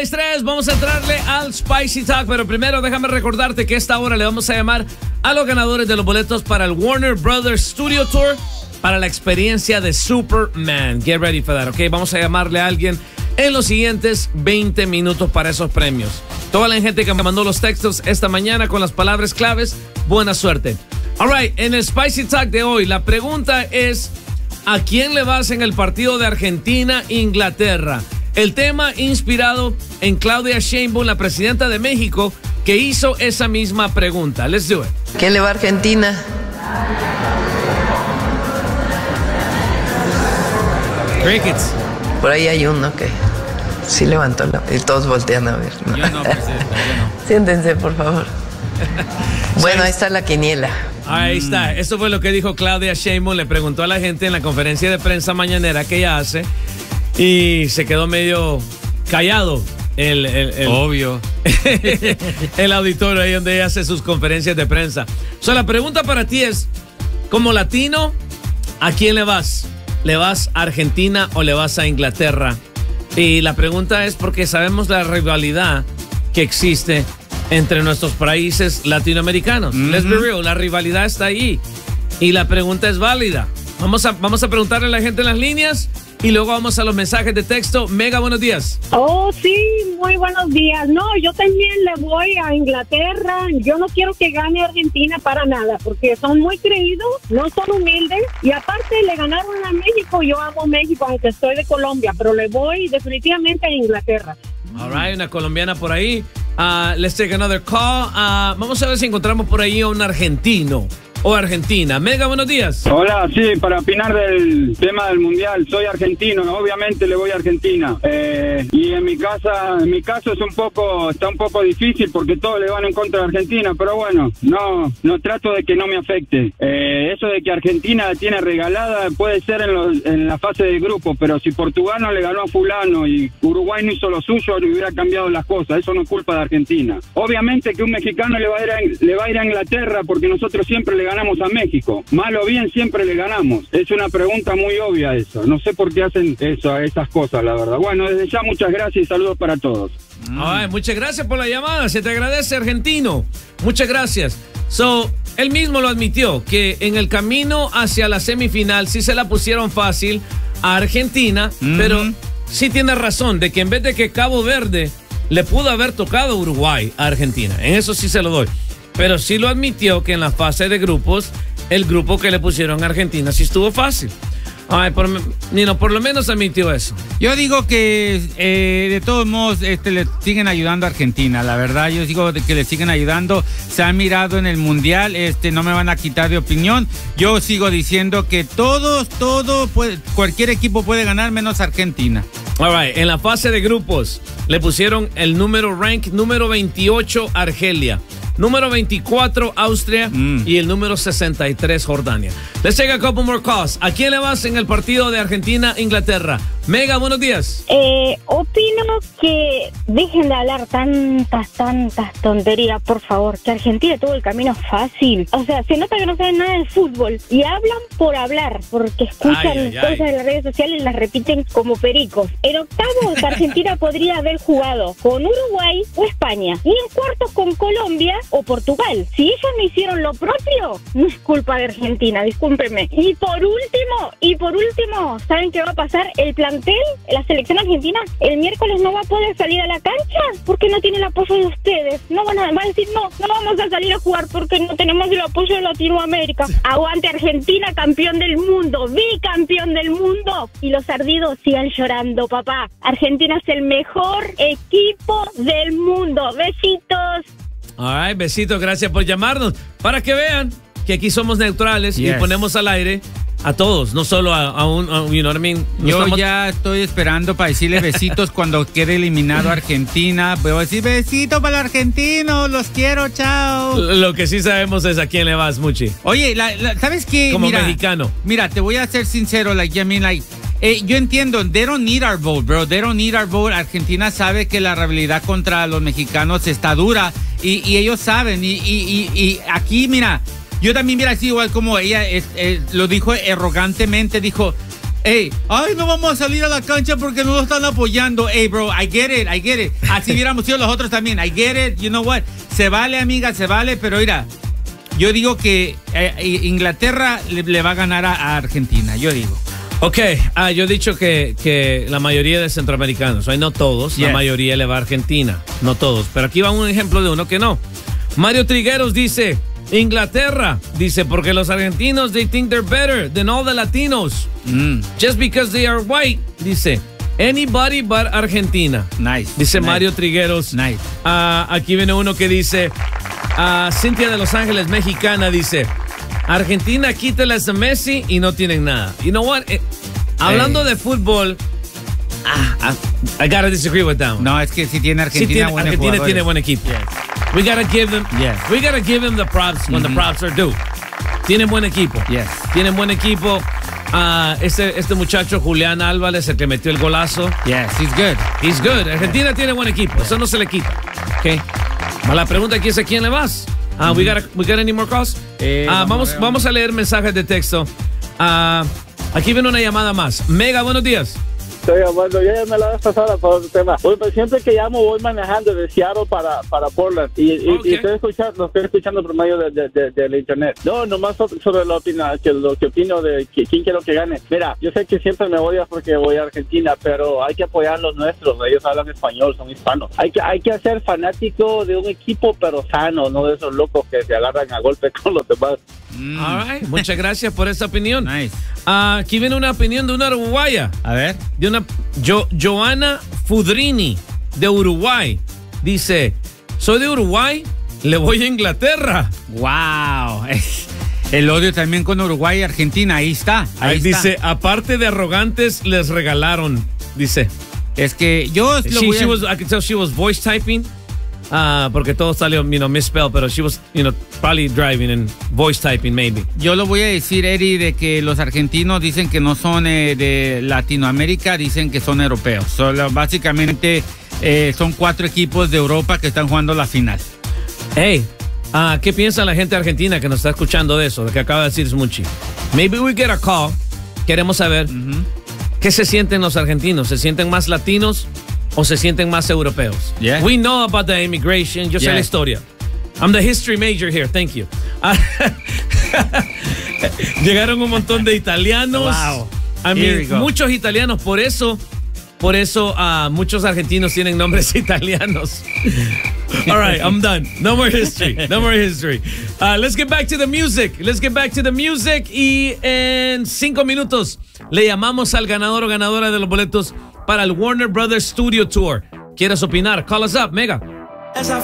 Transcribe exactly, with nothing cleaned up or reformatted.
seis tres, vamos a entrarle al Spicy Talk, pero primero déjame recordarte que a esta hora le vamos a llamar a los ganadores de los boletos para el Warner Brothers Studio Tour para la experiencia de Superman. Get ready for that, ok. Vamos a llamarle a alguien en los siguientes veinte minutos para esos premios. Toda la gente que me mandó los textos esta mañana con las palabras claves, buena suerte. All right, en el Spicy Talk de hoy, la pregunta es: ¿a quién le vas en el partido de Argentina-Inglaterra? El tema inspirado en Claudia Sheinbaum, la presidenta de México, que hizo esa misma pregunta. Let's do it. ¿Quién le va a Argentina? Crickets. Por ahí hay uno que sí levantó la... Y todos voltean a ver. ¿no? Yo no, presidenta, yo no. Siéntense, por favor. Bueno, ahí está la quiniela. Ahí está. Eso fue lo que dijo Claudia Sheinbaum. Le preguntó a la gente en la conferencia de prensa mañanera que ella hace y se quedó medio callado. El, el, el, Obvio. el auditorio ahí donde ella hace sus conferencias de prensa. O sea, la pregunta para ti es, como latino, ¿a quién le vas? ¿Le vas a Argentina o le vas a Inglaterra? Y la pregunta es porque sabemos la rivalidad que existe entre nuestros países latinoamericanos. Mm-hmm. Let's be real, la rivalidad está ahí. Y la pregunta es válida. Vamos a, vamos a preguntarle a la gente en las líneas y luego vamos a los mensajes de texto. Mega, buenos días. Oh, sí, muy buenos días. No, yo también le voy a Inglaterra. Yo no quiero que gane Argentina para nada, porque son muy creídos, no son humildes. Y aparte le ganaron a México. Yo amo México, aunque estoy de Colombia, pero le voy definitivamente a Inglaterra. All right, una colombiana por ahí. Uh, let's take another call. Uh, vamos a ver si encontramos por ahí a un argentino o argentina. Mega, buenos días. Hola, sí, para opinar del tema del mundial, soy argentino, obviamente le voy a Argentina. Eh, y en mi casa, en mi caso es un poco, está un poco difícil porque todos le van en contra de Argentina, pero bueno, no, no trato de que no me afecte. Eh, eso de que Argentina la tiene regalada puede ser en, los, en la fase de grupo, pero si Portugal no le ganó a fulano y Uruguay no hizo lo suyo, le hubiera cambiado las cosas. Eso no es culpa de Argentina. Obviamente que un mexicano le va a ir a, le va a ir a Inglaterra porque nosotros siempre le ganamos ganamos a México. Mal o bien siempre le ganamos. Es una pregunta muy obvia eso. No sé por qué hacen eso, esas cosas, la verdad. Bueno, desde ya muchas gracias y saludos para todos. Mm. Ay, muchas gracias por la llamada. Se te agradece, argentino. Muchas gracias. So, él mismo lo admitió, que en el camino hacia la semifinal sí se la pusieron fácil a Argentina, mm-hmm. pero sí tiene razón de que en vez de que Cabo Verde le pudo haber tocado Uruguay a Argentina. En eso sí se lo doy. Pero sí lo admitió que en la fase de grupos, el grupo que le pusieron a Argentina sí estuvo fácil. Ay, por, Nino, por lo menos admitió eso. Yo digo que eh, de todos modos este, le siguen ayudando a Argentina, la verdad. Yo digo que le siguen ayudando. Se han mirado en el Mundial, este, no me van a quitar de opinión. Yo sigo diciendo que todos, todo, puede, cualquier equipo puede ganar menos Argentina. All right, en la fase de grupos le pusieron el número rank número veintiocho Argelia, número veinticuatro Austria mm. y el número sesenta y tres Jordania. Let's take a couple more calls. ¿A quién le vas en el partido de Argentina-Inglaterra? Mega, buenos días. Eh, opino que dejen de hablar tantas, tantas tonterías, por favor. Que Argentina tuvo el camino fácil. O sea, se nota que no saben nada del fútbol y hablan por hablar, porque escuchan ay, ay, cosas ay. en las redes sociales y las repiten como pericos. En octavos, Argentina podría haber jugado con Uruguay o España. Y en cuartos con Colombia o Portugal. Si ellos no hicieron lo propio, no es culpa de Argentina, discúlpenme. Y por último, y por último, ¿saben qué va a pasar? El plantel, la selección argentina, el miércoles no va a poder salir a la cancha porque no tiene el apoyo de ustedes. No van a, van a decir, no, no vamos a salir a jugar porque no tenemos el apoyo de Latinoamérica. Aguante Argentina, campeón del mundo, bicampeón del mundo. Y los ardidos sigan llorando, papá. Argentina es el mejor equipo del mundo. Besitos. Ay, besitos, gracias por llamarnos. Para que vean que aquí somos neutrales yes. y ponemos al aire a todos, no solo a, a un, a, you know what I mean? No Yo estamos... ya estoy esperando para decirle besitos cuando quede eliminado Argentina. Voy a decir besito para los argentinos, los quiero, chao. Lo que sí sabemos es a quién le vas, Muchi. Oye, la, la, ¿sabes qué? Como mira, mexicano. Mira, te voy a ser sincero, like, I mean, like, eh, yo entiendo, they don't need our vote, bro, they don't need our vote. Argentina sabe que la rivalidad contra los mexicanos está dura y, y ellos saben, y, y, y, y aquí, mira, yo también, mira, así igual como ella es, es, lo dijo arrogantemente, dijo, Ey, ay, no vamos a salir a la cancha porque no lo están apoyando. Ey, bro, I get it, I get it. Así hubiéramos sido los otros también. I get it, you know what? Se vale, amiga, se vale, pero mira, yo digo que eh, Inglaterra le, le va a ganar a, a Argentina, yo digo. Ok, ah, yo he dicho que, que la mayoría de centroamericanos, no todos, yes. La mayoría le va a Argentina, no todos. Pero aquí va un ejemplo de uno que no. Mario Trigueros dice, Inglaterra, dice, porque los argentinos, they think they're better than all the Latinos. Mm. Just because they are white, dice, anybody but Argentina. Nice. Dice nice. Mario Trigueros. Nice. Uh, aquí viene uno que dice, uh, Cintia de Los Ángeles, mexicana, dice, Argentina, quítales a Messi y no tienen nada. You know what? Eh, hablando hey. de fútbol, ah, I, I gotta disagree with that one. No, es que si tiene Argentina, sí tiene, buenos Argentina jugadores. tiene buen equipo. Yes. We gotta give them, yes. we gotta give them the props when mm-hmm. the props are due. Tienen buen equipo. Yes. Tienen buen equipo. Uh, este, este muchacho Julián Álvarez, el que metió el golazo. Yes, he's good. He's good. Argentina yes. tiene buen equipo. Yes. Eso no se le quita. Okay. La pregunta aquí es a quién le vas. Uh, mm-hmm. we, got a, we got any more calls? Eh, uh, vamos, a vamos a leer mensajes de texto. Uh, aquí viene una llamada más. Mega, buenos días. Estoy llamando, ya llamé la vez pasada por otro tema. Oye, pero siempre que llamo voy manejando de Seattle para, para Portland y, y, okay. y estoy escuchando, lo estoy escuchando por medio de, de, de, de la internet. No, nomás sobre lo, opina, que, lo que opino de que, quién quiero que gane. Mira, yo sé que siempre me voy a porque voy a Argentina, pero hay que apoyar a los nuestros. Ellos hablan español, son hispanos. Hay que, hay que ser fanático de un equipo, pero sano, no de esos locos que se agarran a golpe con los demás. Mm. All right. Muchas gracias por esa opinión. Nice. Uh, aquí viene una opinión de una uruguaya. A ver. De una jo, Joana Fudrini de Uruguay. Dice, soy de Uruguay, le voy a Inglaterra. Wow. El odio también con Uruguay y Argentina. Ahí está. Ahí, ahí está. Dice, aparte de arrogantes, les regalaron. Dice. Es que yo lo she, voy a... she was, I could tell she was voice typing. Uh, porque todo salió, you know, misspelled, pero she was, you know, probably driving and voice typing, maybe. Yo lo voy a decir, Eri, de que los argentinos dicen que no son eh, de Latinoamérica, dicen que son europeos. Solo, básicamente, eh, son cuatro equipos de Europa que están jugando la final. Hey, uh, ¿qué piensa la gente argentina que nos está escuchando de eso, de que acaba de decir Smuchi? Maybe we get a call. Queremos saber uh-huh. qué se sienten los argentinos. ¿Se sienten más latinos o se sienten más europeos? Yeah. We know about the immigration. Yo sé yeah. la historia. I'm the history major here. Thank you. Llegaron un montón de italianos. Wow. I mean, muchos italianos. Por eso, por eso uh, muchos argentinos tienen nombres italianos. All right, I'm done. No more history. No more history. Uh, let's get back to the music. Let's get back to the music. Y en cinco minutos le llamamos al ganador o ganadora de los boletos para el Warner Brothers Studio Tour. ¿Quieres opinar? Call us up, Mega.